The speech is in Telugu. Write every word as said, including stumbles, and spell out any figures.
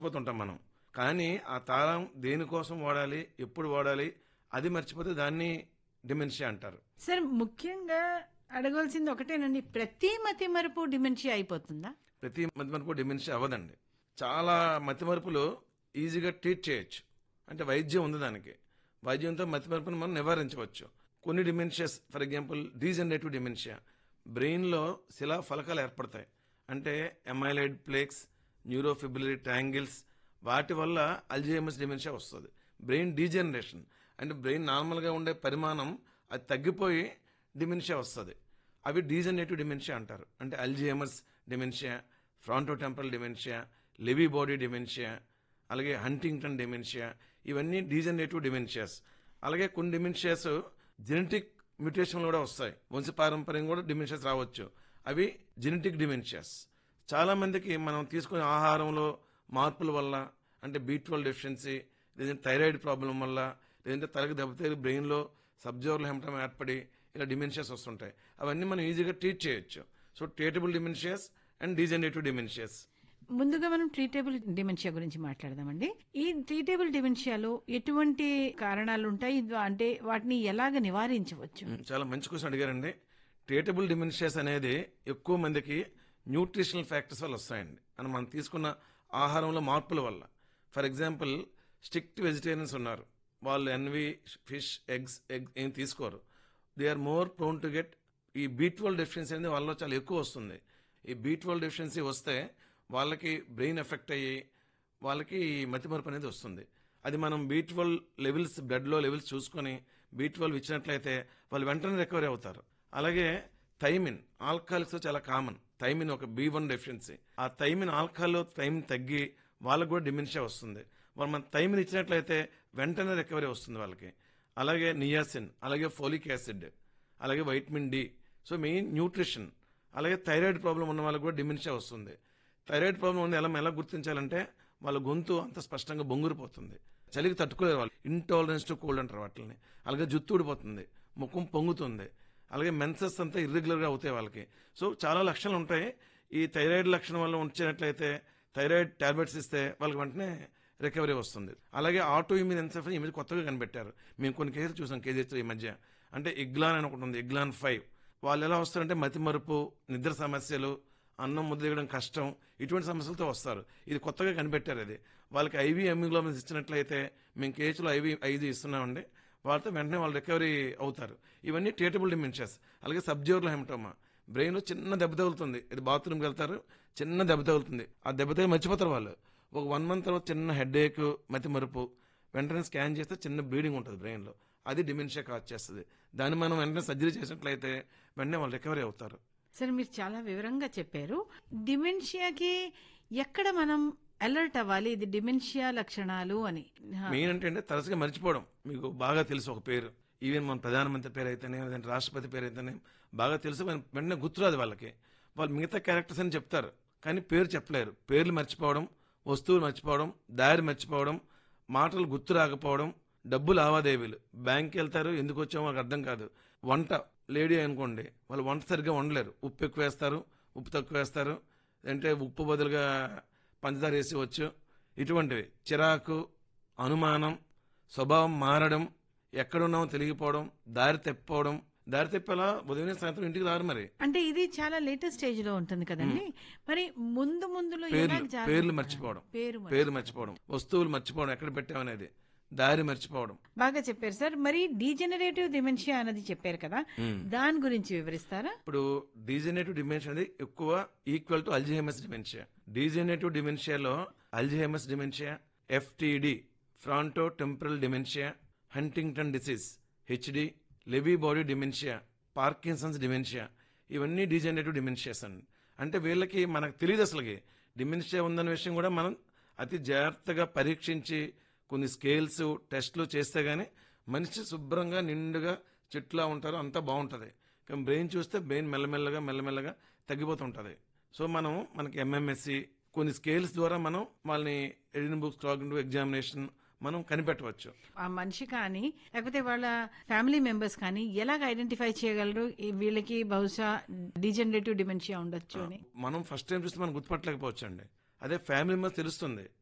పోతుంటాం మనం. కానీ ఆ తాళం దేనికోసం వాడాలి, ఎప్పుడు వాడాలి అది మర్చిపోతే దాన్ని డిమెన్షియా అంటారు. సార్ ముఖ్యంగా అడగవలసింది ఒకటేనండి, ప్రతి మతిమరుపు డిమెన్షియా అయిపోతుందా? ప్రతి మతిమరుపు డిమెన్షియా అవ్వదండి. చాలా మతిమరుపులు ఈజీగా ట్రీట్ చేయొచ్చు. అంటే వైద్యం ఉంది దానికి. వైద్యంతో మతిమరుపును మనం నివారించవచ్చు. కొన్ని dementias, for example degenerative dementia, బ్రెయిన్లో శిలా ఫలకాలు ఏర్పడతాయి. అంటే ఎమైలాయిడ్ ప్లేక్స్, న్యూరోఫిబ్రిలరీ ట్రయాంగిల్స్, వాటి వల్ల అల్జీమర్స్ డిమెన్షియా వస్తుంది. బ్రెయిన్ డీజనరేషన్ అంటే బ్రెయిన్ నార్మల్గా ఉండే పరిమాణం అది తగ్గిపోయి డిమెన్షియా వస్తుంది. అవి డీజనరేటివ్ డిమెన్షియా అంటారు. అంటే Alzheimer's dementia, ఫ్రాంటోటెంపరల్ dementia, levy body dementia, అలాగే హంటింగ్టన్ డిమెన్షియా, ఇవన్నీ డీజనరేటివ్ డిమెన్షియాస్. అలాగే కొన్ని డిమెన్షియాస్ జెనెటిక్ మ్యూటేషన్లు కూడా వస్తాయి. వంశపారంపర్యం కూడా డిమెన్షియాస్ రావచ్చు. అవి జెనెటిక్ డిమెన్షియాస్. చాలా మందికి మనం తీసుకునే ఆహారంలో మార్పుల వల్ల, అంటే బీ ట్వెల్వ్ డెఫిషియన్సీ, లేదంటే థైరాయిడ్ ప్రాబ్లం వల్ల, లేదంటే తలకి దెబ్బతగిలి బ్రెయిన్లో సబ్జోరల్ హెమటమ్ ఏర్పడి ఇలా డిమెన్షియాస్ వస్తుంటాయి. అవన్నీ మనం ఈజీగా ట్రీట్ చేయొచ్చు. So treatable dementias and degenerative dementias. ముందుగా మనం ట్రీటబుల్ డిమెన్షియా గురించి మాట్లాడదామండి. ఈ ట్రీటబుల్ డిమెన్షియాలో ఎటువంటి కారణాలు ఉంటాయి, అంటే వాటిని ఎలాగ నివారించవచ్చు? చాలా మంచి క్వశ్చన్ అడిగారండి. ట్రీటబుల్ డిమెన్షియాస్ అనేది ఎక్కువ మందికి న్యూట్రిషనల్ ఫ్యాక్టర్స్ వల్ల వస్తాయండి. అని మనం తీసుకున్న ఆహారంలో మార్పుల వల్ల. ఫర్ ఎగ్జాంపుల్ స్ట్రిక్ట్ వెజిటేరియన్స్ ఉన్నారు, వాళ్ళు ఎన్వి, ఫిష్, ఎగ్స్ ఎగ్ ఏం తీసుకోరు. They are more prone to get ఈ బీ ట్వెల్వ్ డెఫిషియన్సీ అనేది వాళ్ళలో చాలా ఎక్కువ వస్తుంది. ఈ బీ ట్వెల్వ్ డెఫిషియన్సీ వస్తే వాళ్ళకి బ్రెయిన్ ఎఫెక్ట్ అయ్యి వాళ్ళకి మతిమరుపు అనేది వస్తుంది. అది మనం బీ ట్వెల్వ్ లెవెల్స్ బ్లడ్లో లెవెల్స్ చూసుకొని బీ ట్వెల్వ్ ఇచ్చినట్లయితే వాళ్ళు వెంటనే రికవరీ అవుతారు. అలాగే థైమిన్, ఆల్కహాలిక్స్ చాలా కామన్. థైమిన్ ఒక బీ వన్ డెఫిషియన్సీ. ఆ థైమిన్ ఆల్కహాల్లో థైమిన్ తగ్గి వాళ్ళకు కూడా డిమెన్షియా వస్తుంది. వాళ్ళు మనం థైమిన్ ఇచ్చినట్లయితే వెంటనే రికవరీ వస్తుంది వాళ్ళకి. అలాగే నియాసిన్, అలాగే ఫోలిక్ యాసిడ్, అలాగే vitamin D. So main nutrition. అలాగే థైరాయిడ్ ప్రాబ్లం ఉన్న వాళ్ళకి కూడా డిమెన్షియా వస్తుంది. థైరాయిడ్ ప్రాబ్లం ఉంది ఎలా ఎలా గుర్తించాలంటే వాళ్ళ గొంతు అంత స్పష్టంగా బొంగురిపోతుంది, చలికి తట్టుకోలేరు వాళ్ళు, ఇంటాలరెన్స్ టు కోల్డ్ అంటారు వాటిని. అలాగే జుత్తు ఊడిపోతుంది, ముఖం పొంగుతుంది, అలాగే మెన్సెస్ అంతా ఇర్రెగ్యులర్గా అవుతాయి వాళ్ళకి. సో చాలా లక్షణాలు ఉంటాయి. ఈ థైరాయిడ్ లక్షణం వల్ల ఉంచినట్లయితే థైరాయిడ్ టాబ్లెట్స్ ఇస్తే వాళ్ళకి వెంటనే రికవరీ వస్తుంది. అలాగే ఆటో ఇమ్యూన్ ఎన్సెఫలీ ఈ మధ్య కొత్తగా కనిపెట్టారు. మేము కొన్ని కేసులు చూసాం కేజీహెచ్లో ఈ మధ్య. అంటే ఇగ్లాన్ అని ఒకటి ఉంది, ఇగ్లాన్ ఫైవ్. వాళ్ళు ఎలా వస్తారంటే మతిమరుపు, నిద్ర సమస్యలు, అన్నం ముద్ద దిగడం కష్టం, ఇటువంటి సమస్యలతో వస్తారు. ఇది కొత్తగా కనిపెట్టారు. అది వాళ్ళకి ఐవీ ఎమ్యూగ్లోబిన్స్ ఇచ్చినట్లయితే మేము కేజీలో ఐవీ ఐదు ఇస్తున్నామండి, వాళ్ళతో వెంటనే వాళ్ళు రికవరీ అవుతారు. ఇవన్నీ ట్రీటబుల్ డిమెన్షియాస్. అలాగే సబ్జోరల్ హెమటోమా, బ్రెయిన్లో చిన్న దెబ్బ తగులుతుంది, ఇది బాత్రూమ్కి వెళ్తారు, చిన్న దెబ్బ తగులుతుంది, ఆ దెబ్బ తగిలి మర్చిపోతారు వాళ్ళు. ఒక వన్ మంత్ తర్వాత చిన్న హెడ్ ఏక్, మతిమరుపు, వెంటనే స్కాన్ చేస్తే చిన్న బ్లీడింగ్ ఉంటుంది బ్రెయిన్లో, అది డిమెన్షియా కాజ్ చేస్తుంది. దాన్ని మనం వెంటనే సర్జరీ చేసినట్లయితే వెంటనే వాళ్ళు రికవరీ అవుతారు. సరే, మీరు చాలా వివరంగా చెప్పారు. డిమెన్షియాకి ఎక్కడ మనం అలర్ట్ అవ్వాలి, ఇది డిమెన్షియా లక్షణాలు అని? మెయిన్ అంటే తరచుగా మర్చిపోవడం. మీకు బాగా తెలుసు ఒక పేరు, ఈవెన్ మన ప్రధానమంత్రి పేరు అయితేనే, లేదంటే రాష్ట్రపతి పేరు అయితేనే బాగా తెలుసు, వెంటనే గుర్తురాదు వాళ్ళకి. వాళ్ళు మిగతా క్యారెక్టర్స్ అని చెప్తారు కానీ పేరు చెప్పలేరు. పేర్లు మర్చిపోవడం, వస్తువులు మర్చిపోవడం, దారి మర్చిపోవడం, మాటలు గుర్తు రాకపోవడం, డబ్బు లావాదేవీలు, బ్యాంక్కి వెళ్తారు, ఎందుకు వచ్చామో వాళ్ళకి అర్థం కాదు. వంట లేడీ అనుకోండి, వాళ్ళు వంట సరిగ్గా వండలేరు, ఉప్పు ఎక్కువ వేస్తారు, ఉప్పు తక్కువ వేస్తారు, అంటే ఉప్పు బదులుగా పంచదార వేసి వచ్చు. ఇటువంటివి చిరాకు, అనుమానం, స్వభావం మారడం, ఎక్కడున్నామో తెలియకపోవడం, దారి తప్పిపోవడం. దారి తప్పేలా ఉదయం సాయంత్రం ఇంటికి రారు. మరి అంటే ఇది చాలా లేటెస్ట్ స్టేజ్ లో ఉంటుంది కదండి. మరి ముందు ముందులో పేర్లు పేర్లు మర్చిపోవడం, పేరు మర్చిపోవడం, వస్తువులు మర్చిపోవడం, ఎక్కడ పెట్టామనేది, దారి మర్చిపోవడం. బాగా చెప్పారు సార్. మరి డీజనరేటివ్ డిమెన్షియా అనేది చెప్పారు కదా, దాని గురించి వివరిస్తారా? ఇప్పుడు డీజనరేటివ్ డిమెన్షియా అనేది ఎక్కువ equal to Alzheimer's dementia. Degenerative డిమెన్షియాలో Alzheimer's dementia, ఎఫ్టిడి, fronto temporal dementia, Huntington disease, HD, levy body dementia, Parkinson's dementia, ఇవన్నీ డీజనరేటివ్ డిమెన్షియాస్ అండి. అంటే వీళ్ళకి మనకు తెలియదు అసలుకి డిమెన్షియా ఉందన్న విషయం కూడా మనం అతి జాగ్రత్తగా పరీక్షించి కొన్ని స్కేల్స్ టెస్ట్లు చేస్తే గానీ మనిషి శుభ్రంగా నిండుగా చెట్లా ఉంటారు, అంతా బాగుంటుంది. కానీ బ్రెయిన్ చూస్తే బ్రెయిన్ మెల్లమెల్లగా మెల్లమెల్లగా తగ్గిపోతుంటుంది. సో మనం మనకి ఎంఎంఎస్సి కొన్ని స్కేల్స్ ద్వారా మనం వాళ్ళని ఎడిన్బర్గ్ కాగ్నిటివ్ ఎగ్జామినేషన్ మనం కనిపెట్టవచ్చు. ఆ మనిషి కానీ లేకపోతే వాళ్ళ ఫ్యామిలీ మెంబర్స్ కానీ ఎలాగ ఐడెంటిఫై చేయగలరు వీళ్ళకి బహుశా డీజనరేటివ్ డిమెన్షియా ఉండొచ్చు అని? మనం ఫస్ట్ టైం చూస్తే మనం గుర్తుపట్టలేకపోవచ్చు అండి. అదే ఫ్యామిలీ మెంబర్స్ తెలుస్తుంది.